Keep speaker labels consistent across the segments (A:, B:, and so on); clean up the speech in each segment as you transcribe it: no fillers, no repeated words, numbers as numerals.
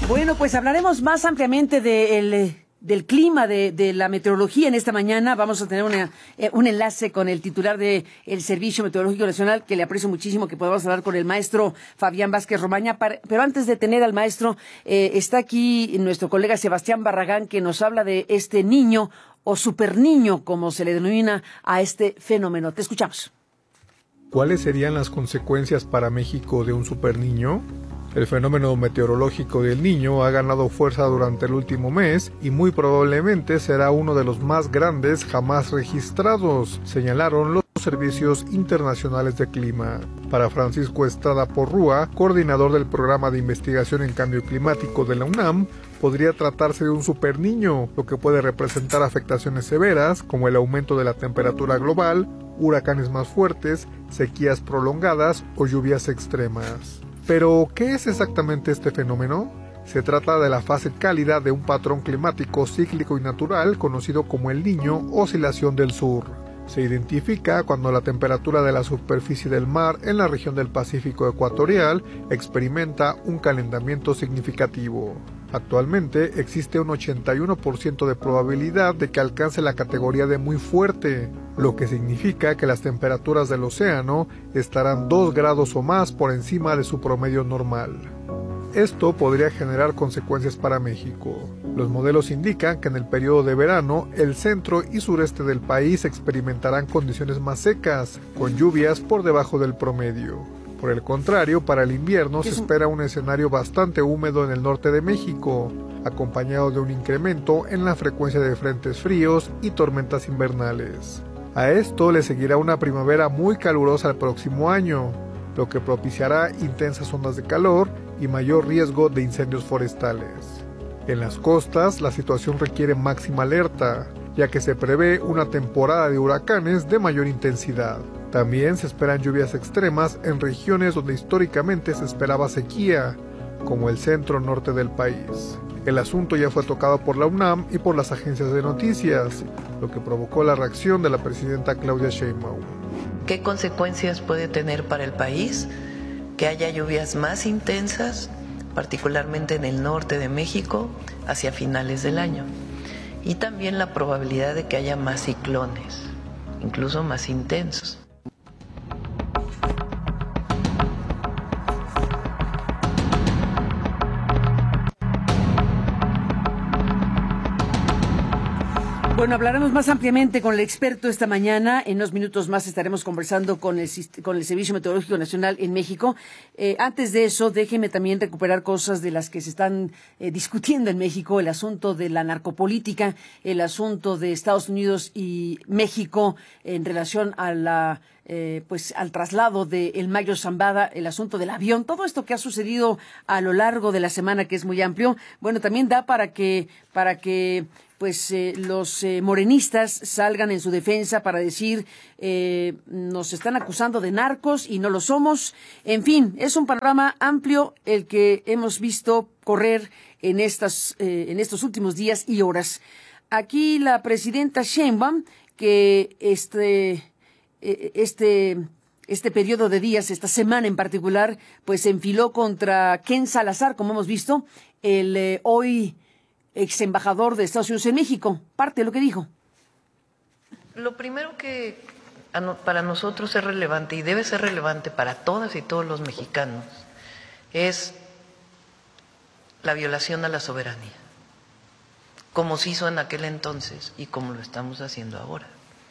A: Bueno, pues hablaremos más ampliamente del clima, de la meteorología en esta mañana. Vamos a tener un enlace con el titular del Servicio Meteorológico Nacional, que le aprecio muchísimo que podamos hablar con el maestro Fabián Vázquez Romaña. Pero antes de tener al maestro, está aquí nuestro colega Sebastián Barragán, que nos habla de este niño o superniño, como se le denomina a este fenómeno. Te escuchamos.
B: ¿Cuáles serían las consecuencias para México de un superniño? El fenómeno meteorológico del Niño ha ganado fuerza durante el último mes y muy probablemente será uno de los más grandes jamás registrados, señalaron los servicios internacionales de clima. Para Francisco Estrada Porrúa, coordinador del programa de investigación en cambio climático de la UNAM, podría tratarse de un superniño, lo que puede representar afectaciones severas como el aumento de la temperatura global, huracanes más fuertes, sequías prolongadas o lluvias extremas. Pero, ¿qué es exactamente este fenómeno? Se trata de la fase cálida de un patrón climático cíclico y natural conocido como el Niño Oscilación del Sur. Se identifica cuando la temperatura de la superficie del mar en la región del Pacífico ecuatorial experimenta un calentamiento significativo. Actualmente existe un 81% de probabilidad de que alcance la categoría de muy fuerte, lo que significa que las temperaturas del océano estarán 2 grados o más por encima de su promedio normal. Esto podría generar consecuencias para México. Los modelos indican que en el periodo de verano, el centro y sureste del país experimentarán condiciones más secas, con lluvias por debajo del promedio. Por el contrario, para el invierno se espera un escenario bastante húmedo en el norte de México, acompañado de un incremento en la frecuencia de frentes fríos y tormentas invernales. A esto le seguirá una primavera muy calurosa el próximo año, lo que propiciará intensas ondas de calor y mayor riesgo de incendios forestales. En las costas, la situación requiere máxima alerta, ya que se prevé una temporada de huracanes de mayor intensidad. También se esperan lluvias extremas en regiones donde históricamente se esperaba sequía, como el centro-norte del país. El asunto ya fue tocado por la UNAM y por las agencias de noticias, lo que provocó la reacción de la presidenta Claudia Sheinbaum.
C: ¿Qué consecuencias puede tener para el país que haya lluvias más intensas, particularmente en el norte de México, hacia finales del año? Y también la probabilidad de que haya más ciclones, incluso más intensos.
A: Bueno, hablaremos más ampliamente con el experto esta mañana. En unos minutos más estaremos conversando con el Servicio Meteorológico Nacional en México. Antes de eso, déjeme también recuperar cosas de las que se están discutiendo en México. El asunto de la narcopolítica, el asunto de Estados Unidos y México en relación a al traslado de El Mayo Zambada, el asunto del avión, todo esto que ha sucedido a lo largo de la semana, que es muy amplio. Bueno, también da para que los morenistas salgan en su defensa para decir nos están acusando de narcos y no lo somos. En fin, es un panorama amplio el que hemos visto correr en estos últimos días y horas. Aquí la presidenta Sheinbaum, que este periodo de días, esta semana en particular, pues se enfiló contra Ken Salazar, como hemos visto, el hoy ex embajador de Estados Unidos en México. Parte de lo que dijo.
C: Lo primero que para nosotros es relevante y debe ser relevante para todas y todos los mexicanos es la violación a la soberanía, como se hizo en aquel entonces y como lo estamos haciendo ahora.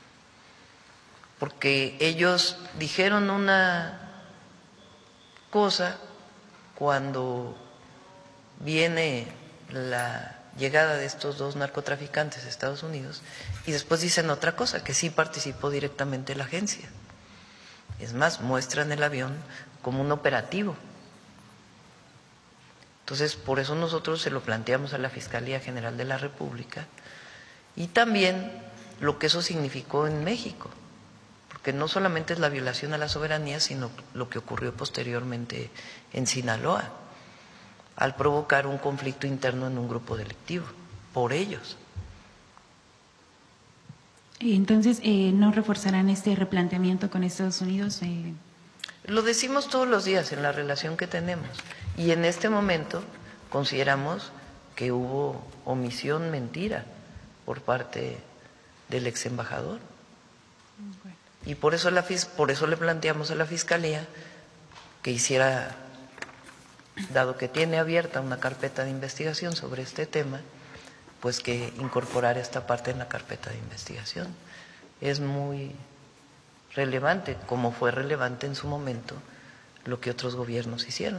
C: Porque ellos dijeron una cosa cuando viene la llegada de estos dos narcotraficantes a Estados Unidos y después dicen otra cosa, que sí participó directamente la agencia. Es más, muestran el avión como un operativo. Entonces, por eso nosotros se lo planteamos a la Fiscalía General de la República y también lo que eso significó en México, porque no solamente es la violación a la soberanía, sino lo que ocurrió posteriormente en Sinaloa, al provocar un conflicto interno en un grupo delictivo, por ellos.
D: Entonces, ¿no reforzarán este replanteamiento con Estados Unidos?
C: Lo decimos todos los días en la relación que tenemos y en este momento consideramos que hubo omisión, mentira por parte del ex embajador. Y por eso le planteamos a la Fiscalía que hiciera, dado que tiene abierta una carpeta de investigación sobre este tema, pues que incorporara esta parte en la carpeta de investigación. Es muy relevante, como fue relevante en su momento lo que otros gobiernos hicieron.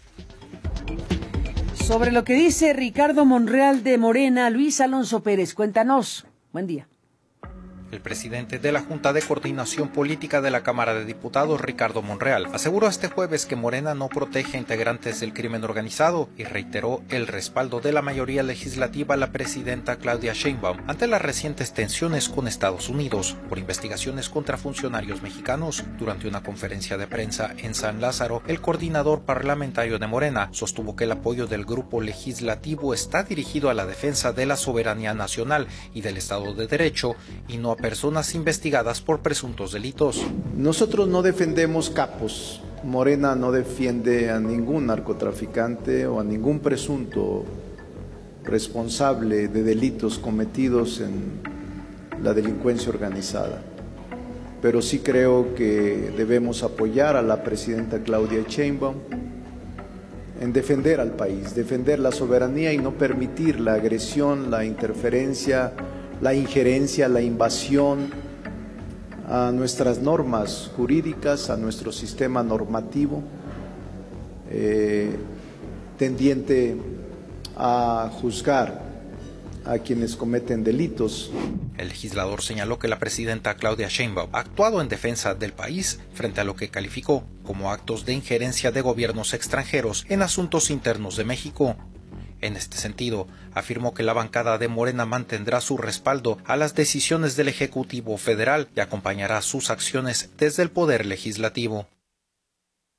A: Sobre lo que dice Ricardo Monreal de Morena, Luis Alonso Pérez, cuéntanos. Buen día.
E: El presidente de la Junta de Coordinación Política de la Cámara de Diputados, Ricardo Monreal, aseguró este jueves que Morena no protege a integrantes del crimen organizado y reiteró el respaldo de la mayoría legislativa a la presidenta Claudia Sheinbaum ante las recientes tensiones con Estados Unidos por investigaciones contra funcionarios mexicanos. Durante una conferencia de prensa en San Lázaro, el coordinador parlamentario de Morena sostuvo que el apoyo del grupo legislativo está dirigido a la defensa de la soberanía nacional y del Estado de Derecho y no a personas investigadas por presuntos delitos.
F: Nosotros no defendemos capos. Morena no defiende a ningún narcotraficante o a ningún presunto responsable de delitos cometidos en la delincuencia organizada. Pero sí creo que debemos apoyar a la presidenta Claudia Sheinbaum en defender al país, defender la soberanía y no permitir la agresión, la interferencia, la injerencia, la invasión a nuestras normas jurídicas, a nuestro sistema normativo, tendiente a juzgar a quienes cometen delitos.
E: El legislador señaló que la presidenta Claudia Sheinbaum ha actuado en defensa del país frente a lo que calificó como actos de injerencia de gobiernos extranjeros en asuntos internos de México. En este sentido, afirmó que la bancada de Morena mantendrá su respaldo a las decisiones del Ejecutivo Federal y acompañará sus acciones desde el Poder Legislativo.